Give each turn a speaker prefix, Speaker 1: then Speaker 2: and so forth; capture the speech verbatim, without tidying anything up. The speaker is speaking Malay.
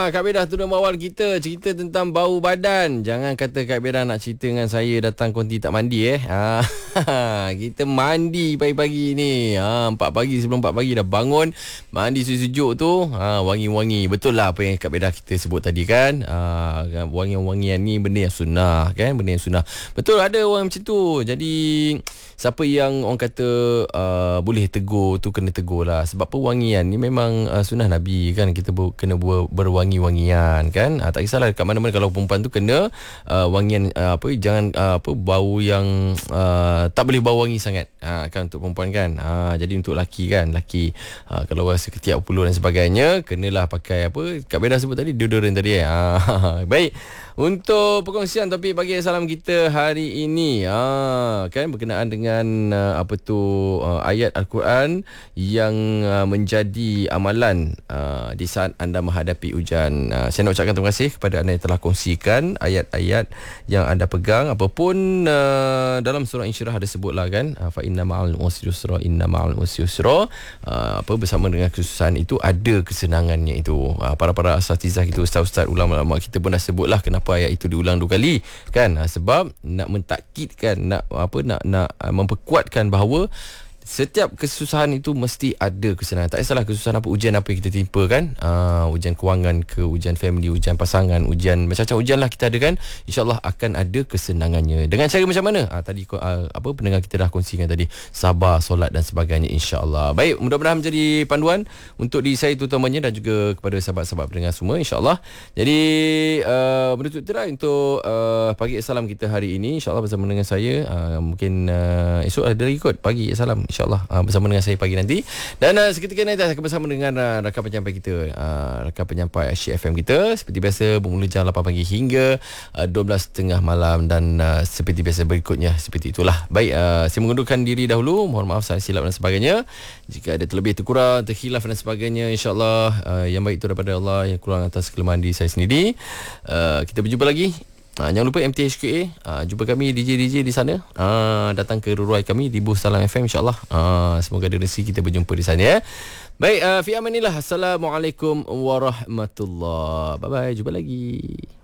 Speaker 1: Kak Beda tu dah awal kita cerita tentang bau badan. Jangan kata Kak Beda nak cerita dengan saya datang konti tak mandi eh. Ha, kita mandi pagi-pagi ni. Ha, empat pagi sebelum empat pagi dah bangun, mandi sejuk-sejuk tu. Ha, wangi-wangi. Betul lah apa yang Kak Beda kita sebut tadi kan. Ha, wangi-wangian ni benda yang sunnah kan, benda yang sunnah. Betul ada orang macam tu. Jadi siapa yang orang kata uh, boleh tegur tu kena tegur lah. Sebab pewangian ni memang uh, sunnah Nabi kan. Kita ber, kena ber, berwangi-wangian kan. Uh, tak kisahlah kat mana-mana kalau perempuan tu kena uh, wangian uh, apa jangan uh, apa bau yang uh, tak boleh bau wangi sangat uh, kan untuk perempuan kan. Uh, jadi untuk laki kan, laki uh, kalau rasa ketiak puluh dan sebagainya kenalah pakai apa Kak Beda sebut tadi, deodorant tadi eh. Uh, baik. Untuk perkongsian topik pagi salam kita hari ini uh, kan berkenaan dengan uh, apa tu uh, ayat Al-Quran yang uh, menjadi amalan uh, di saat anda menghadapi ujian. Uh, saya nak ucapkan terima kasih kepada anda yang telah kongsikan ayat-ayat yang anda pegang. Apapun uh, dalam surah Insyirah ada sebutlah kan, uh, fa inna ma'al usri yusra, inna ma'al usri yusra. Uh, apa bersama dengan kesusahan itu ada kesenangannya itu. Uh, para-para asatizah kita, ustaz-ustaz, ulama-ulama kita pun dah sebutlah kenapa ayat itu diulang dua kali kan. Uh, sebab nak mentakkidkan, nak apa nak nak uh, memperkuatkan bahawa setiap kesusahan itu mesti ada kesenangan. Tak kisahlah kesusahan apa, ujian apa yang kita timpa kan. Uh, ujian kewangan ke, ujian family, ujian pasangan, ujian macam-macam ujian lah kita ada kan. InsyaAllah akan ada kesenangannya. Dengan cara macam mana? Uh, tadi uh, apa pendengar kita dah kongsikan tadi. Sabar, solat dan sebagainya insyaAllah. Baik, mudah-mudahan menjadi panduan untuk diri saya terutamanya dan juga kepada sahabat-sahabat pendengar semua insyaAllah. Jadi uh, menutup terai untuk uh, pagi salam kita hari ini insyaAllah bersama dengan saya. Uh, mungkin uh, esok ada lagi kot pagi salam InsyaAllah uh, bersama dengan saya pagi nanti. Dan uh, seketika nanti akan bersama dengan uh, rakan penyampai kita, uh, rakan penyampai Asyik F M kita. Seperti biasa bermula jam lapan pagi hingga uh, dua belas tiga puluh malam. Dan uh, seperti biasa berikutnya seperti itulah. Baik, uh, saya mengundurkan diri dahulu. Mohon maaf saya silap dan sebagainya. Jika ada terlebih terkurang, terkhilaf dan sebagainya, InsyaAllah uh, yang baik itu daripada Allah, yang kurang atas kelemahan diri saya sendiri. uh, Kita berjumpa lagi. Ha, jangan lupa M T H K A, ha, jumpa kami D J D J di sana. Ha, datang ke rurai kami di booth Salam F M insyaAllah. Ha, semoga ada rezeki kita berjumpa di sana ya. Baik, uh, fi amanillah. Assalamualaikum warahmatullahi. Bye bye, jumpa lagi.